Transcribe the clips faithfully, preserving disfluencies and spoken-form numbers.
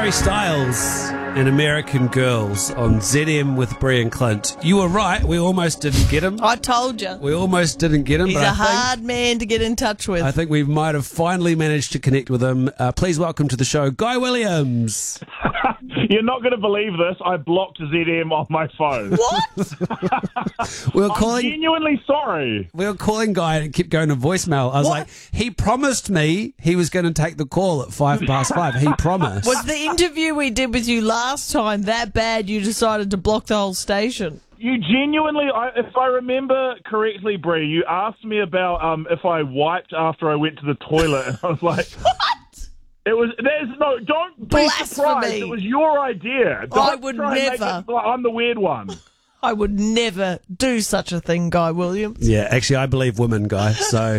Harry Styles and American Girls on Z M with Brie and Clint. You were right. We almost didn't get him. I told you. We almost didn't get him. He's but a I think, hard man to get in touch with. I think we might have finally managed to connect with him. Uh, please welcome to the show, Guy Williams. You're not going to believe this. I blocked Z M off my phone. What? We were I'm calling. genuinely sorry. We were calling Guy and it kept going to voicemail. I was What? like, he promised me he was going to take the call at five past five. He promised. Was the interview we did with you last time that bad you decided to block the whole station? You genuinely, I, if I remember correctly, Brie, you asked me about um, if I wiped after I went to the toilet, and I was like, What? It was. There's no. Don't be Blasphemy. surprised. It was your idea. Don't I would try and make never. it like I'm the weird one. I would never do such a thing, Guy Williams. Yeah, actually, I believe women, Guy. So.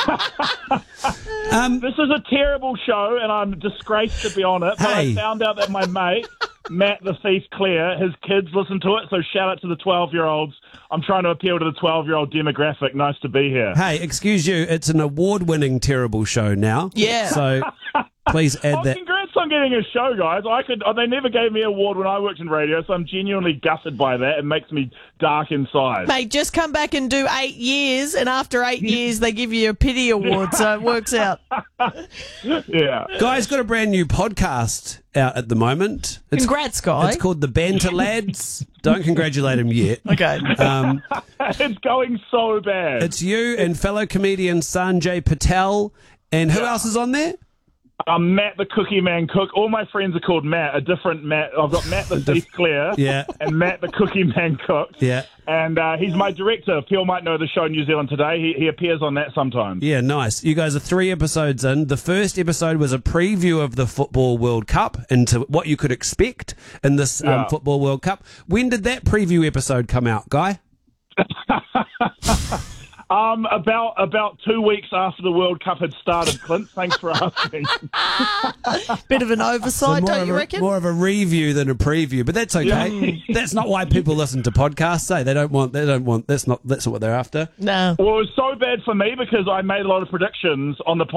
um, This is a terrible show, and I'm disgraced to be on it. But Hey. I found out that my mate, Matt the Thief Clare, his kids listen to it. So shout out to the twelve-year-olds. I'm trying to appeal to the twelve-year-old demographic. Nice to be here. hey, excuse you. It's an award-winning terrible show now. Yeah. So please add Oh, that. congrats on getting a show, guys. I could. Oh, they never gave me an award when I worked in radio, so I'm genuinely gutted by that. It makes me dark inside. Mate, just come back and do eight years, and after eight years, they give you a pity award, so it works out. Yeah. Guy's got a brand new podcast out at the moment. It's, Congrats, Guy. It's called The Banter Lads. Don't congratulate him yet. Okay. Um, It's going so bad. it's you and fellow comedian Sanjay Patel. And who else is on there? Um, Matt the Cookie Man Cook. All my friends are called Matt, a different Matt. I've got Matt the Thief Clare Yeah. and Matt the Cookie Man Cook. Yeah. And uh, he's my director. Phil might know the show New Zealand Today. He, he appears on that sometimes. Yeah, nice. You guys are three episodes in. The first episode was a preview of the Football World Cup into what you could expect in this um, Yeah. Football World Cup. When did that preview episode come out, Guy? Um, about about two weeks after the World Cup had started, Clint. Thanks for asking. Bit of an oversight, more don't of you a, reckon? More of a review than a preview, but that's okay. That's not why people listen to podcasts. Eh? They don't want. They don't want. That's not. That's not what they're after. No. Well, it was so bad for me because I made a lot of predictions on the